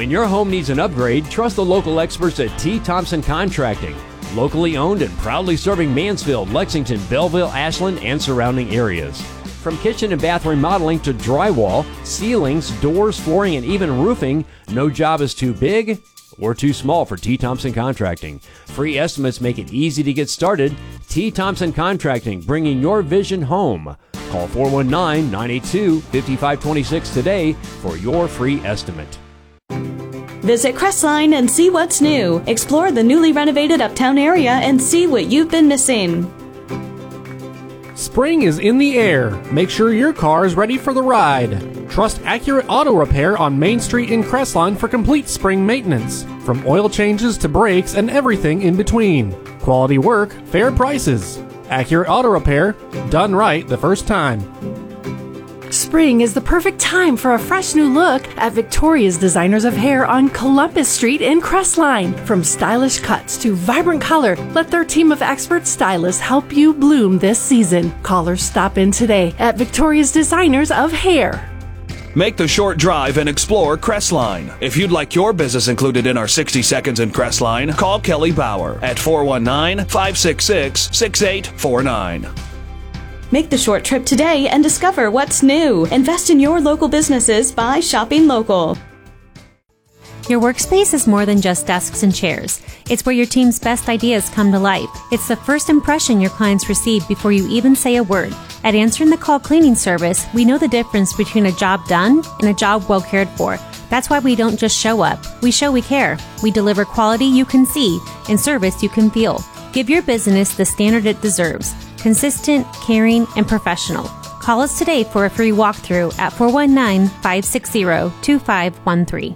When your home needs an upgrade, trust the local experts at T. Thompson Contracting. Locally owned and proudly serving Mansfield, Lexington, Belleville, Ashland, and surrounding areas. From kitchen and bath remodeling to drywall, ceilings, doors, flooring, and even roofing, no job is too big or too small for T. Thompson Contracting. Free estimates make it easy to get started. T. Thompson Contracting, bringing your vision home. Call 419-982-5526 today for your free estimate. Visit Crestline and see what's new. Explore the newly renovated Uptown area and see what you've been missing. Spring is in the air. Make sure your car is ready for the ride. Trust Accurate Auto Repair on Main Street in Crestline for complete spring maintenance. From oil changes to brakes and everything in between. Quality work, fair prices. Accurate Auto Repair, done right the first time. Spring is the perfect time for a fresh new look at Victoria's Designers of Hair on Columbus Street in Crestline. From stylish cuts to vibrant color, let their team of expert stylists help you bloom this season. Call or stop in today at Victoria's Designers of Hair. Make the short drive and explore Crestline. If you'd like your business included in our 60 Seconds in Crestline, call Kelly Bauer at 419-566-6849. Make the short trip today and discover what's new. Invest in your local businesses by shopping local. Your workspace is more than just desks and chairs. It's where your team's best ideas come to life. It's the first impression your clients receive before you even say a word. At Answering the Call Cleaning Service, we know the difference between a job done and a job well cared for. That's why we don't just show up. We show we care. We deliver quality you can see and service you can feel. Give your business the standard it deserves. Consistent, caring, and professional. Call us today for a free walkthrough at 419-560-2513.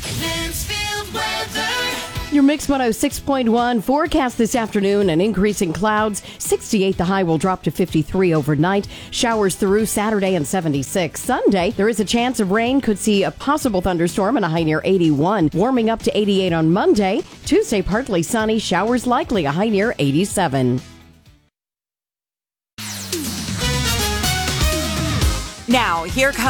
Your Mix 106.1 forecast this afternoon, an increase in clouds. 68, the high will drop to 53 overnight. Showers through Saturday and 76. Sunday, there is a chance of rain. Could see a possible thunderstorm and a high near 81. Warming up to 88 on Monday. Tuesday, partly sunny. Showers likely, a high near 87. Now, here comes